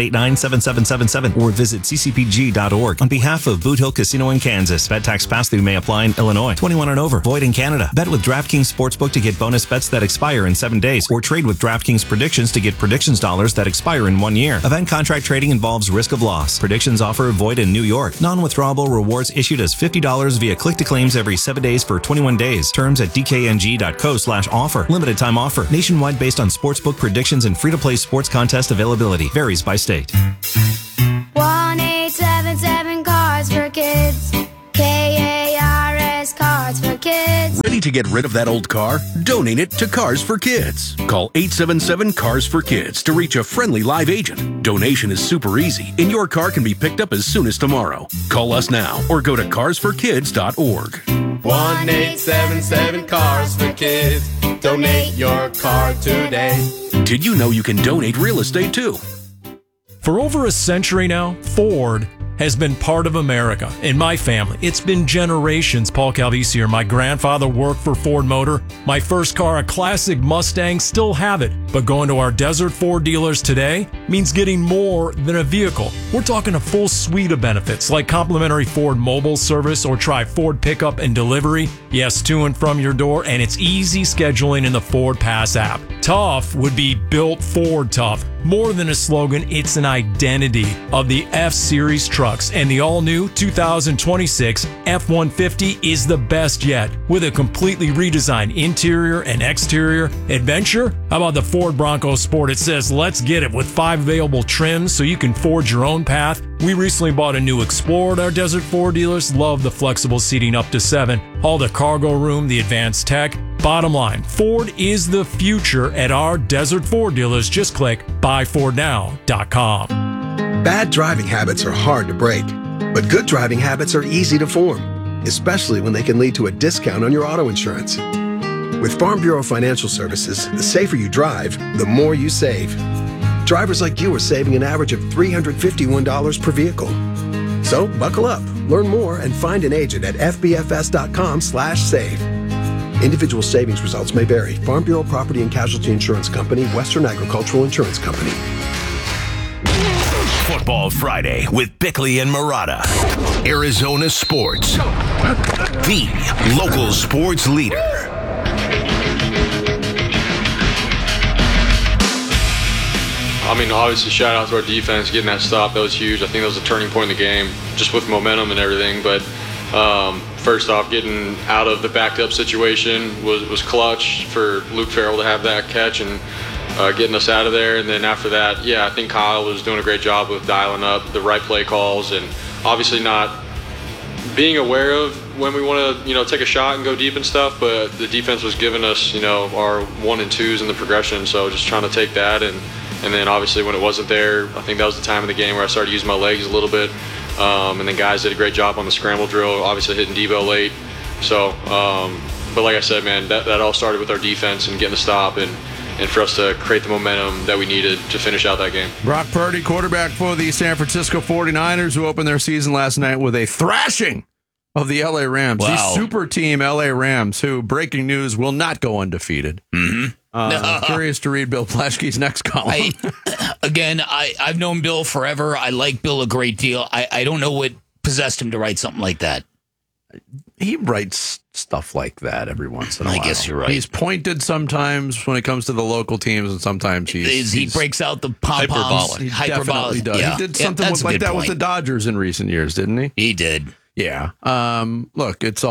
888-789-7777 or visit ccpg.org. On behalf of Boot Hill Casino in Kansas, bet tax pass-through may apply in Illinois. 21 and over. Void in Canada. Bet with DraftKings Sportsbook to get bonus bets that expire in 7 days, or trade with DraftKings Predictions to get predictions dollars that expire in 1 year. Event contract trading involves risk of loss. Predictions offer void in New York. Non-withdrawable rewards issued as $50 via click-to-claims every 7 days for 21 days. Terms at dkng.co/offer. Limited time offer. Nationwide based on sportsbook predictions and free-to-play sports contest availability. Varies by state. 1-877 Cards for Kids. KARS Cards for Kids. Ready to get rid of that old car? Donate it to Cars for Kids. Call 877 Cars for Kids to reach a friendly live agent. Donation is super easy, and your car can be picked up as soon as tomorrow. Call us now or go to carsforkids.org. 1-877 Cars for Kids. Donate your car today. Did you know you can donate real estate too? For over a century now, Ford has been part of America. In my family, it's been generations. Paul Calvisi here. My grandfather worked for Ford Motor. My first car, a classic Mustang, still have it. But going to our Desert Ford dealers today means getting more than a vehicle. We're talking a full suite of benefits like complimentary Ford mobile service or try Ford pickup and delivery. Yes, to and from your door, and it's easy scheduling in the Ford Pass app. Tough would be built Ford tough. More than a slogan, it's an identity of the F-Series trucks, and the all-new 2026 F-150 is the best yet. With a completely redesigned interior and exterior adventure, how about the Ford Bronco Sport? It says, let's get it, with 5 available trims so you can forge your own path. We recently bought a new Explorer at our Desert Ford dealers. Love the flexible seating up to 7. All the cargo room, the advanced tech. Bottom line, Ford is the future at our Desert Ford dealers. Just click buyfordnow.com. Bad driving habits are hard to break, but good driving habits are easy to form, especially when they can lead to a discount on your auto insurance. With Farm Bureau Financial Services, the safer you drive, the more you save. Drivers like you are saving an average of $351 per vehicle. So buckle up, learn more, and find an agent at fbfs.com/save. Individual savings results may vary. Farm Bureau Property and Casualty Insurance Company, Western Agricultural Insurance Company. Football Friday with Bickley and Marotta. Arizona Sports. The local sports leader. I mean, obviously, shout out to our defense getting that stop. That was huge. I think that was a turning point in the game, just with momentum and everything. But first off, getting out of the backed up situation was clutch for Luke Farrell to have that catch and getting us out of there. And then after that, yeah, I think Kyle was doing a great job with dialing up the right play calls and obviously not being aware of when we want to, take a shot and go deep and stuff. But the defense was giving us, our 1 and 2s in the progression. So just trying to take that and then obviously when it wasn't there, I think that was the time of the game where I started using my legs a little bit. And then guys did a great job on the scramble drill, obviously hitting Debo late. So, but like I said, man, that all started with our defense and getting the stop and for us to create the momentum that we needed to finish out that game. Brock Purdy, quarterback for the San Francisco 49ers, who opened their season last night with a thrashing of the LA Rams. Wow. The super team LA Rams, who, breaking news, will not go undefeated. Mm-hmm. Curious to read Bill Plaschke's next column. I've known Bill forever. I like Bill a great deal. I don't know what possessed him to write something like that. He writes stuff like that every once in a while. I guess you're right. He's pointed sometimes when it comes to the local teams, and sometimes he breaks out the pom-poms. He definitely does. Yeah. He did something like that with the Dodgers in recent years, didn't he? He did. Yeah. Look, it's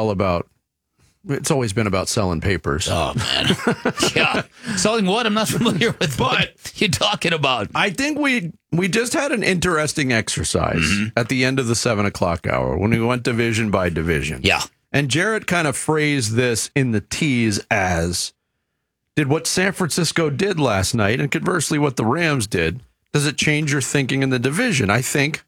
always been about selling papers. Oh, man. Yeah. Selling what? I'm not familiar with what you're talking about. I think we just had an interesting exercise at the end of the 7 o'clock hour when we went division by division. Yeah. And Jarrett kind of phrased this in the tease as, did what San Francisco did last night, and conversely what the Rams did, does it change your thinking in the division? I think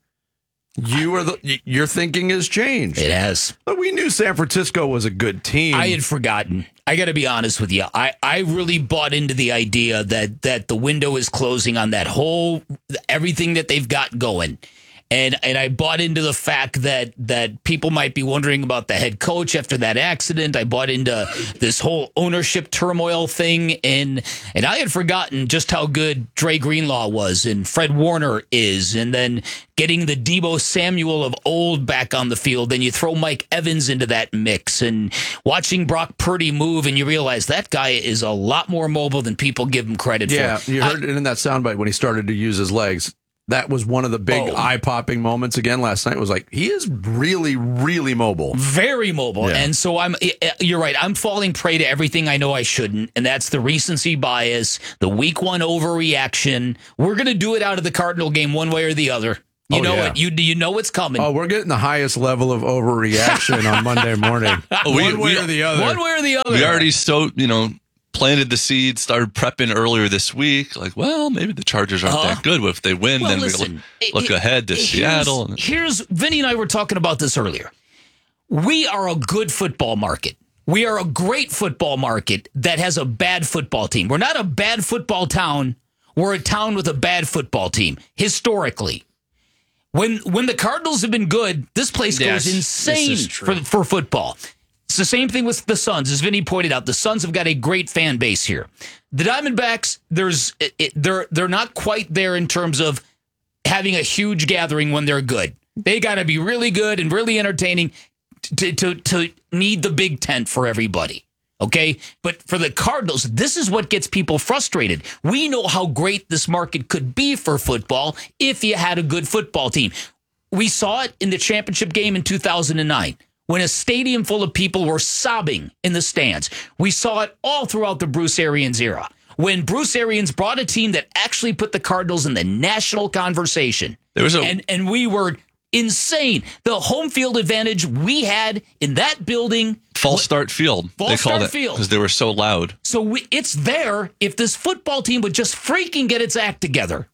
your thinking has changed. It has. But we knew San Francisco was a good team. I had forgotten. I got to be honest with you. I really bought into the idea that the window is closing on that whole everything that they've got going. And I bought into the fact that people might be wondering about the head coach after that accident. I bought into this whole ownership turmoil thing. And I had forgotten just how good Dre Greenlaw was and Fred Warner is. And then getting the Deebo Samuel of old back on the field. Then you throw Mike Evans into that mix. And watching Brock Purdy move, and you realize that guy is a lot more mobile than people give him credit for. Yeah, you heard it in that soundbite when he started to use his legs. That was one of the big eye-popping moments again last night. Was like, he is really, really mobile. Very mobile. Yeah. And so you're right. I'm falling prey to everything I know I shouldn't. And that's the recency bias, the week one overreaction. We're going to do it out of the Cardinal game one way or the other. You know it. You know it's coming. Oh, we're getting the highest level of overreaction on Monday morning. One way or the other. One way or the other. We already planted the seed, started prepping earlier this week. Like, well, maybe the Chargers aren't that good. If they win, then we look ahead to Seattle. Here's Vinny and I were talking about this earlier. We are a good football market. We are a great football market that has a bad football team. We're not a bad football town. We're a town with a bad football team, historically. When the Cardinals have been good, this place goes insane for football. It's the same thing with the Suns. As Vinny pointed out, the Suns have got a great fan base here. The Diamondbacks, they're not quite there in terms of having a huge gathering when they're good. They got to be really good and really entertaining to need the big tent for everybody. Okay? But for the Cardinals, this is what gets people frustrated. We know how great this market could be for football if you had a good football team. We saw it in the championship game in 2009. When a stadium full of people were sobbing in the stands. We saw it all throughout the Bruce Arians era. When Bruce Arians brought a team that actually put the Cardinals in the national conversation. And we were insane. The home field advantage we had in that building. False start field. They called it because they were so loud. So it's there if this football team would just freaking get its act together.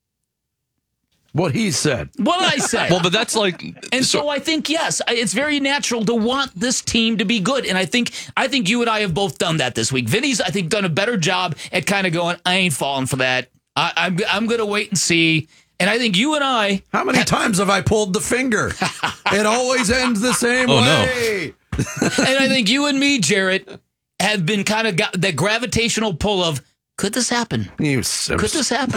What he said. What I said. Well, but that's like... And so I think, yes, it's very natural to want this team to be good. And I think you and I have both done that this week. Vinny's, I think, done a better job at kind of going, I ain't falling for that. I'm going to wait and see. And I think you and I... How many times have I pulled the finger? It always ends the same way. No. And I think you and me, Jarrett, have been kind of got that gravitational pull of, could this happen? Could this happen?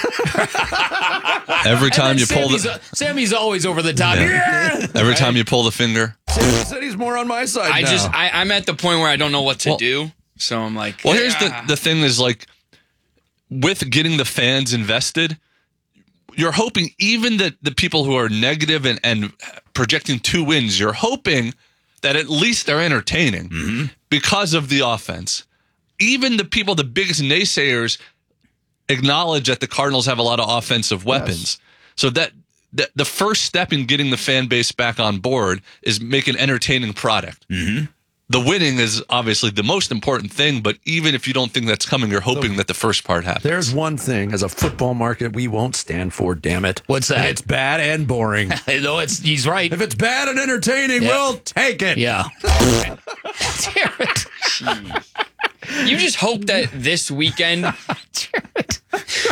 Every time you pull Sammy's always over the top. Yeah. Every time you pull the finger. Sammy said he's more on my side now. I'm at the point where I don't know what to do. So I'm like... Well, here's the thing is like, with getting the fans invested, you're hoping even that the people who are negative and projecting 2 wins, you're hoping that at least they're entertaining because of the offense. Even the people, the biggest naysayers, acknowledge that the Cardinals have a lot of offensive weapons. Yes. So that the first step in getting the fan base back on board is make an entertaining product. The winning is obviously the most important thing, but even if you don't think that's coming, you're hoping that the first part happens. There's one thing as a football market we won't stand for, damn it. What's that? It's bad and boring. No, he's right. If it's bad and entertaining, we'll take it. Yeah. Jarrett. You just hope that this weekend... Jarrett.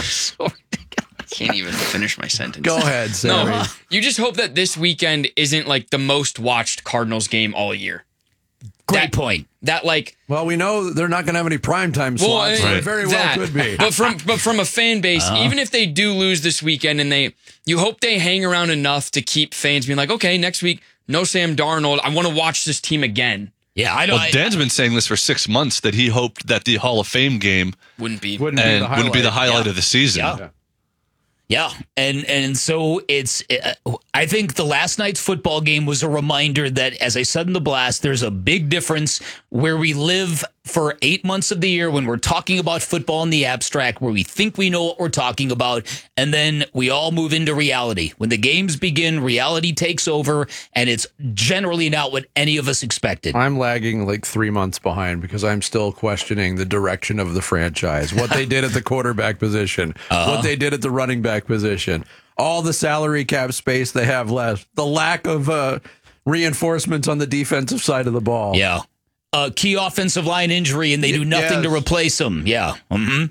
Can't even finish my sentence. Go ahead, Sammy. No, you just hope that this weekend isn't like the most watched Cardinals game all year. Great point. That like, well, we know they're not going to have any primetime slots, so it very well could be. But from a fan base, even if they do lose this weekend, and you hope they hang around enough to keep fans being like, okay, next week, no Sam Darnold. I want to watch this team again. Yeah, I know. Well, Dan's been saying this for 6 months that he hoped that the Hall of Fame game wouldn't be the highlight of the season. Yeah, and so it's. I think the last night's football game was a reminder that, as I said in the blast, there's a big difference where we live for 8 months of the year when we're talking about football in the abstract, where we think we know what we're talking about, and then we all move into reality. When the games begin, reality takes over, and it's generally not what any of us expected. I'm lagging like 3 months behind because I'm still questioning the direction of the franchise, what they did at the quarterback position, what they did at the running back position, all the salary cap space they have left, the lack of reinforcements on the defensive side of the ball. Yeah. Key offensive line injury, and they do nothing to replace them. Yeah.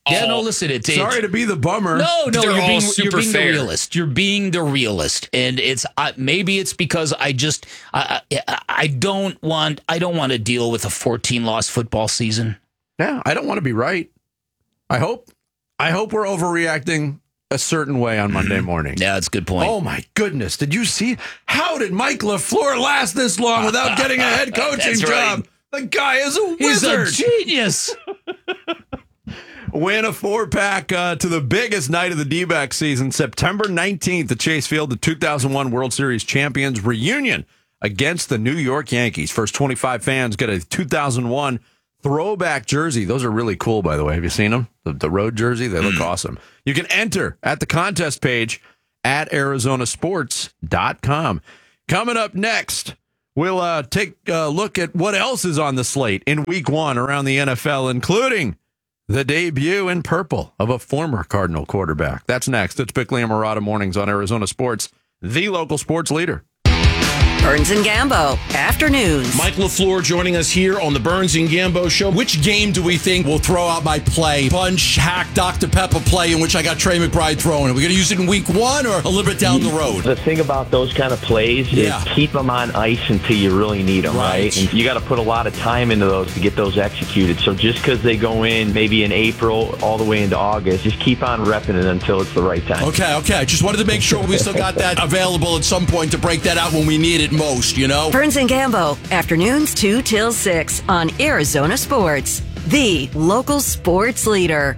Yeah, no, listen. Sorry to be the bummer. No, They're you're all being super the fair. realist. You're being the realist, and it's maybe it's because I don't want to deal with a 14-loss football season. Yeah, I don't want to be right. I hope we're overreacting a certain way on Monday morning. Yeah, that's a good point. Oh my goodness! Did you see? How did Mike LaFleur last this long without getting a head coaching job? The guy is a wizard. He's a genius. Win a 4-pack to the biggest night of the D-back season, September 19th at Chase Field, the 2001 World Series champions reunion against the New York Yankees. First 25 fans get a 2001 throwback jersey. Those are really cool, by the way. Have you seen them? The road jersey? They look awesome. You can enter at the contest page at arizonasports.com. Coming up next, we'll take a look at what else is on the slate in week one around the NFL, including the debut in purple of a former Cardinal quarterback. That's next. It's Bickley and Marotta Mornings on Arizona Sports, the local sports leader. Burns and Gambo, afternoons. Mike LaFleur joining us here on the Burns and Gambo Show. Which game do we think will throw out my play? Bunch, hack, Dr. Pepper play in which I got Trey McBride throwing. Are we going to use it in week one or a little bit down the road? The thing about those kind of plays is keep them on ice until you really need them, right? And you got to put a lot of time into those to get those executed. So just because they go in maybe in April all the way into August, just keep on repping it until it's the right time. Okay. Just wanted to make sure we still got that available at some point to break that out when we need it most, you know? Burns and Gambo, afternoons 2 till 6 on Arizona Sports, the local sports leader.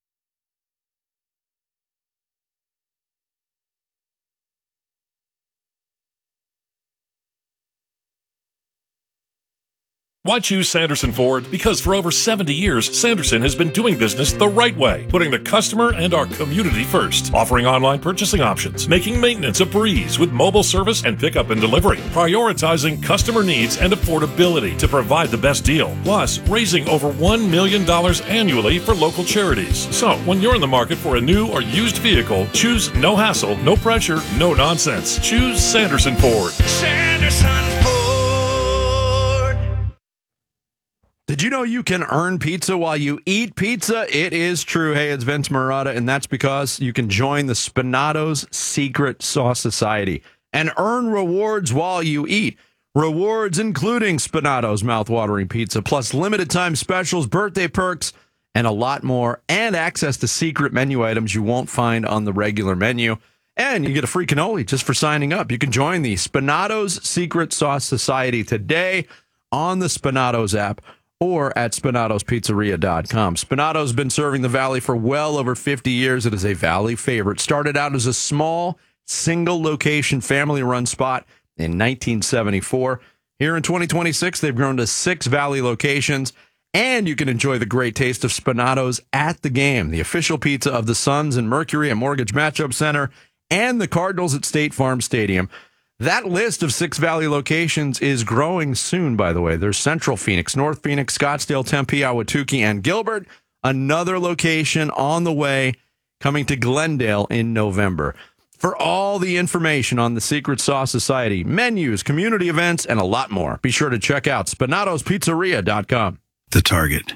Why choose Sanderson Ford? Because for over 70 years, Sanderson has been doing business the right way, putting the customer and our community first, offering online purchasing options, making maintenance a breeze with mobile service and pickup and delivery, prioritizing customer needs and affordability to provide the best deal, plus raising over $1 million annually for local charities. So, when you're in the market for a new or used vehicle, choose no hassle, no pressure, no nonsense. Choose Sanderson Ford. Sanderson Ford. Did you know you can earn pizza while you eat pizza? It is true. Hey, it's Vince Marotta, and that's because you can join the Spinato's Secret Sauce Society and earn rewards while you eat. Rewards including Spinato's mouthwatering pizza, plus limited time specials, birthday perks, and a lot more, and access to secret menu items you won't find on the regular menu. And you get a free cannoli just for signing up. You can join the Spinato's Secret Sauce Society today on the Spinato's app or at SpinatosPizzeria.com. Spinato's been serving the Valley for well over 50 years. It is a Valley favorite. Started out as a small, single-location, family-run spot in 1974. Here in 2026, they've grown to 6 Valley locations, and you can enjoy the great taste of Spinato's at the game, the official pizza of the Suns and Mercury at Mortgage Matchup Center, and the Cardinals at State Farm Stadium. That list of 6 Valley locations is growing soon, by the way. There's Central Phoenix, North Phoenix, Scottsdale, Tempe, Ahwatukee, and Gilbert. Another location on the way, coming to Glendale in November. For all the information on the Secret Sauce Society, menus, community events, and a lot more, be sure to check out SpinatosPizzeria.com. The Target,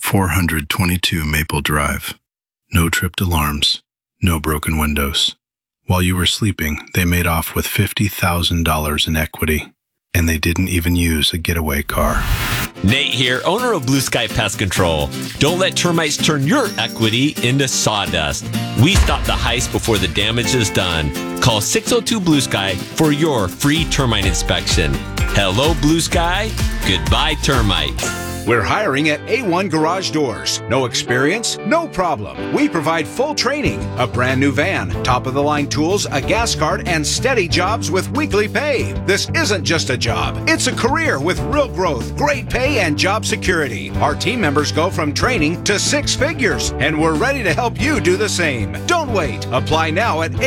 422 Maple Drive. No tripped alarms, no broken windows. While you were sleeping, they made off with $50,000 in equity, and they didn't even use a getaway car. Nate here, owner of Blue Sky Pest Control. Don't let termites turn your equity into sawdust. We stop the heist before the damage is done. Call 602 Blue Sky for your free termite inspection. Hello, Blue Sky. Goodbye, termites. We're hiring at A1 Garage Doors. No experience? No problem. We provide full training, a brand new van, top-of-the-line tools, a gas card, and steady jobs with weekly pay. This isn't just a job. It's a career with real growth, great pay, and job security. Our team members go from training to 6 figures, and we're ready to help you do the same. Don't wait. Apply now at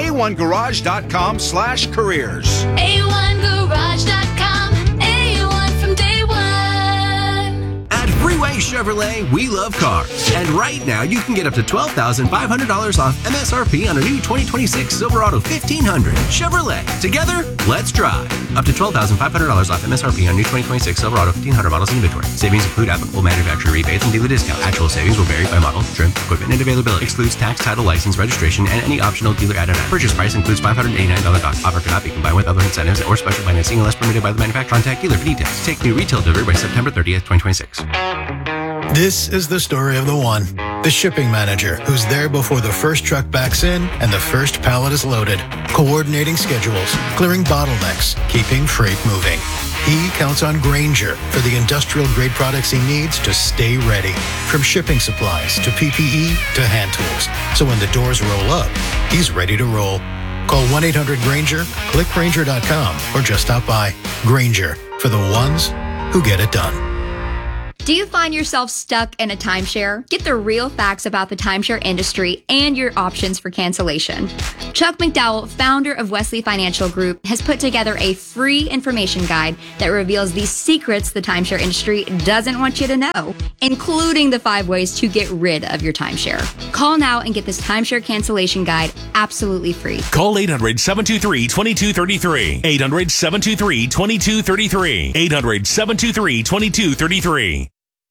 a1garage.com/careers. A1garage.com. A1 from day one. Freeway Chevrolet, we love cars. And right now, you can get up to $12,500 off MSRP on a new 2026 Silverado 1500. Chevrolet. Together, let's drive. Up to $12,500 off MSRP on new 2026 Silverado 1500 models in inventory. Savings include applicable manufacturer rebates and dealer discount. Actual savings will vary by model, trim, equipment, and availability. Excludes tax, title, license, registration, and any optional dealer added on. Purchase price includes $589 cost. Offer cannot be combined with other incentives or special financing unless permitted by the manufacturer. Contact dealer for details. Take new retail delivery by September 30th, 2026. This is the story of the one, the shipping manager, who's there before the first truck backs in and the first pallet is loaded, coordinating schedules, clearing bottlenecks, keeping freight moving. He counts on Grainger for the industrial-grade products he needs to stay ready, from shipping supplies to PPE to hand tools. So when the doors roll up, he's ready to roll. Call 1-800-GRAINGER, click Grainger.com, or just stop by. Grainger, for the ones who get it done. Do you find yourself stuck in a timeshare? Get the real facts about the timeshare industry and your options for cancellation. Chuck McDowell, founder of Wesley Financial Group, has put together a free information guide that reveals the secrets the timeshare industry doesn't want you to know, including the 5 ways to get rid of your timeshare. Call now and get this timeshare cancellation guide absolutely free. Call 800-723-2233. 800-723-2233. 800-723-2233.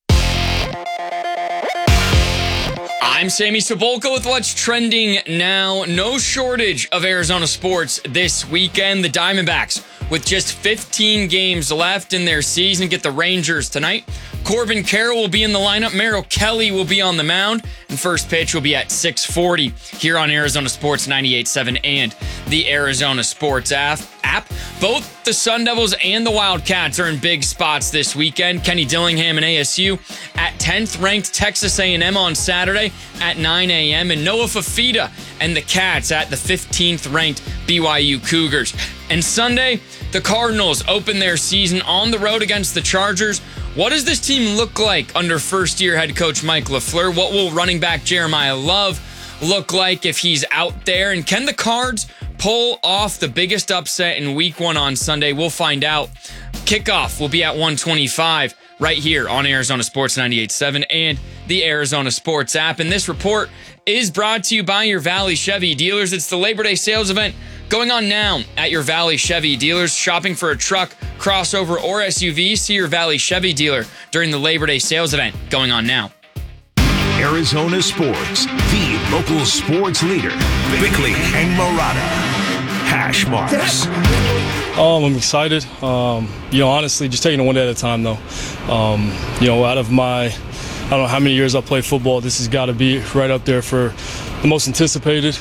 I'm Sammy Sepulka with what's trending now. No shortage of Arizona sports this weekend. The Diamondbacks, with just 15 games left in their season, get the Rangers tonight. Corbin Carroll will be in the lineup. Merrill Kelly will be on the mound. And first pitch will be at 6:40 here on Arizona Sports 98.7 and the Arizona Sports app. Both the Sun Devils and the Wildcats are in big spots this weekend. Kenny Dillingham and ASU at 10th-ranked Texas A&M on Saturday at 9 a.m. And Noah Fafita and the Cats at the 15th-ranked BYU Cougars. And Sunday, the Cardinals open their season on the road against the Chargers. What does this team look like under first-year head coach Mike LaFleur? What will running back Jeremiah Love look like if he's out there? And can the Cards pull off the biggest upset in Week 1 on Sunday? We'll find out. Kickoff will be at 1:25 right here on Arizona Sports 98.7 and the Arizona Sports app. And this report is brought to you by your Valley Chevy dealers. It's the Labor Day sales event going on now at your Valley Chevy dealers. Shopping for a truck, crossover, or SUV? See your Valley Chevy dealer during the Labor Day sales event going on now. Arizona Sports, the local sports leader. Bickley and Murata. Hash marks. I'm excited. Honestly, just taking it one day at a time, though. Out of my, I don't know how many years I played football, this has got to be right up there for the most anticipated.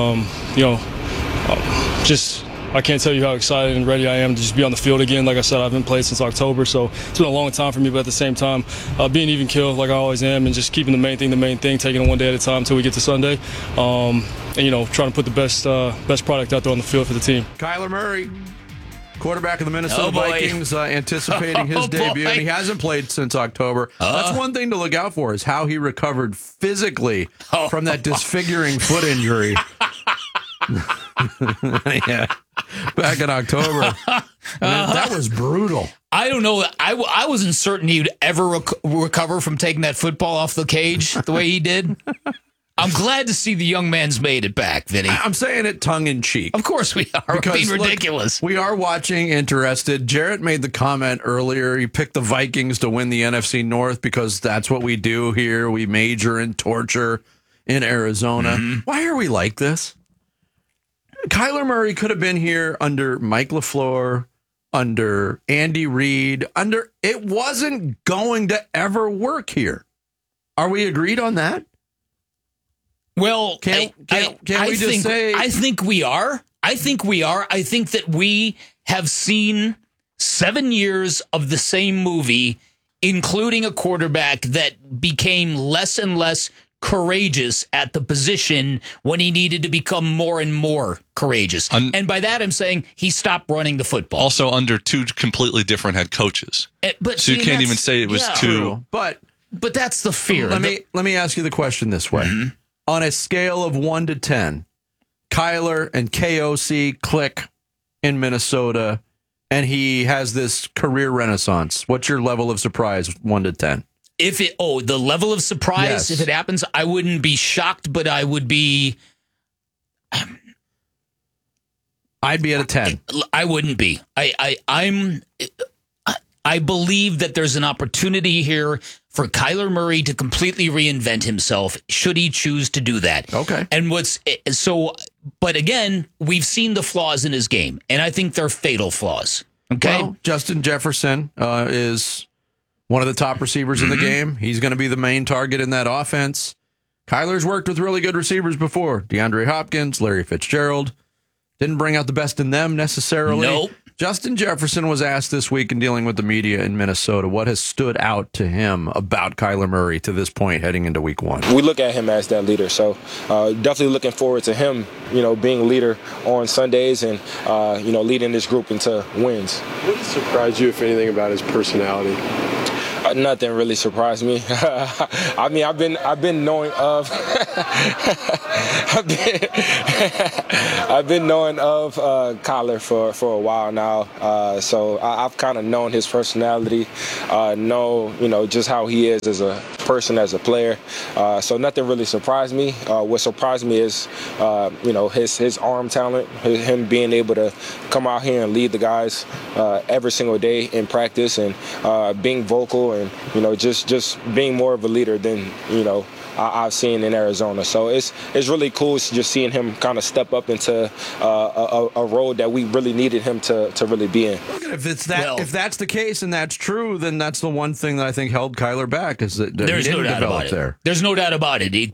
I can't tell you how excited and ready I am to just be on the field again. Like I said, I haven't played since October, so it's been a long time for me, but at the same time, being even killed like I always am and just keeping the main thing, taking it one day at a time until we get to Sunday. Trying to put the best product out there on the field for the team. Kyler Murray, quarterback of the Minnesota Vikings, anticipating his debut, and he hasn't played since October. That's one thing to look out for, is how he recovered physically from that disfiguring foot injury. Yeah, back in October. That was brutal. I don't know. I wasn't certain he would ever recover from taking that football off the cage the way he did. I'm glad to see the young man's made it back, Vinny. I'm saying it tongue-in-cheek. Of course we are. Because, being ridiculous. Look, we are watching, interested. Jarrett made the comment earlier. He picked the Vikings to win the NFC North because that's what we do here. We major in torture in Arizona. Mm-hmm. Why are we like this? Kyler Murray could have been here under Mike LaFleur, under Andy Reid, it wasn't going to ever work here. Are we agreed on that? Well, can we just say? I think we are. I think that we have seen 7 years of the same movie, including a quarterback that became less and less courageous at the position when he needed to become more and more courageous. And by that, I'm saying he stopped running the football. Also under two completely different head coaches. So you can't even say it was two. But that's the fear. Let me ask you the question this way. Mm-hmm. On a scale of 1 to 10, Kyler and KOC click in Minnesota, and he has this career renaissance. What's your level of surprise, 1 to 10? The level of surprise, if it happens, I wouldn't be shocked, but I would be. I'd be at a 10. I wouldn't be. I believe that there's an opportunity here for Kyler Murray to completely reinvent himself, should he choose to do that. Okay. And but again, we've seen the flaws in his game, and I think they're fatal flaws. Okay. Well, Justin Jefferson is one of the top receivers in the game. He's going to be the main target in that offense. Kyler's worked with really good receivers before. DeAndre Hopkins, Larry Fitzgerald. Didn't bring out the best in them necessarily. Nope. Justin Jefferson was asked this week in dealing with the media in Minnesota what has stood out to him about Kyler Murray to this point heading into week 1. We look at him as that leader, so definitely looking forward to him, being a leader on Sundays and, leading this group into wins. What surprised you, if anything, about his personality? Nothing really surprised me. I mean, I've been knowing of I've been knowing of Kyler for a while now. So I've kind of known his personality, just how he is as a person, as a player. So nothing really surprised me. What surprised me is, his arm talent, him being able to come out here and lead the guys every single day in practice and being vocal and, just being more of a leader than, I've seen in Arizona. So it's really cool just seeing him kind of step up into a role that we really needed him to really be in. If that's the case and that's true, then that's the one thing that I think held Kyler back is that there's he no didn't doubt develop about it. there. There's no doubt about it.